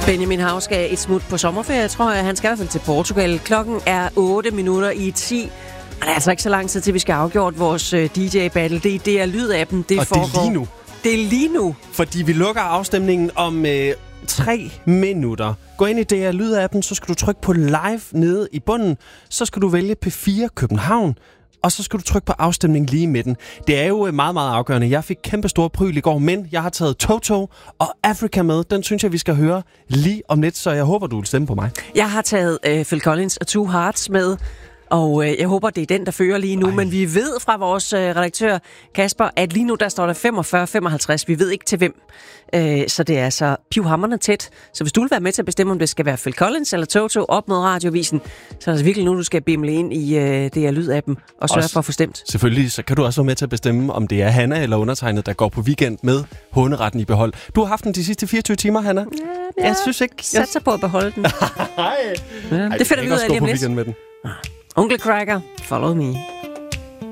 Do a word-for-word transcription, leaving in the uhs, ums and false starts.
Benjamin Hav skal et smut på sommerferie, tror jeg. Han skal i hvert fald til Portugal. Klokken er otte minutter i ti. Og der er altså ikke så lang tid til, vi skal have afgjort vores uh, D J-battle. Det, det er lydappen, det og foregår. Og det er lige nu. Det er lige nu. Fordi vi lukker afstemningen om øh, tre minutter. Gå ind i D R Lyd-appen, så skal du trykke på live nede i bunden. Så skal du vælge P fire København. Og så skal du trykke på afstemning lige i midten. Det er jo meget, meget afgørende. Jeg fik kæmpe store pryl i går, men jeg har taget Toto og Africa med. Den synes jeg, vi skal høre lige om lidt, så jeg håber, du vil stemme på mig. Jeg har taget øh, Phil Collins og Two Hearts med, og øh, jeg håber, det er den, der fører lige nu. Ej. Men vi ved fra vores øh, redaktør Kasper, at lige nu der står der femogfyrre femoghalvtreds. Vi ved ikke til hvem. Øh, så det er altså pivhamrende tæt. Så hvis du vil være med til at bestemme, om det skal være Phil Collins eller Toto op mod Radiovisen, så er det virkelig nu, du skal bimle ind i øh, D R Lyd-appen og sørge også, for at få stemt. Selvfølgelig, så kan du også være med til at bestemme, om det er Hanna eller undertegnet, der går på weekend med håneretten i behold. Du har haft den de sidste fireogtyve timer, Hanna. Ja, jeg, jeg synes ikke. Jeg satser på at beholde den. Hej. Ja, det finder vi ud af lige om lidt. Med den. Onkel Cracker, follow me.